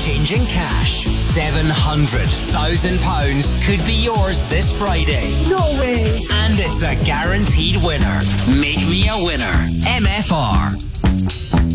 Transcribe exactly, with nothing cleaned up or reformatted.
life-changing cash. seven hundred thousand pounds could be yours this Friday. No way. And it's a guaranteed winner. Make me a winner. M F R.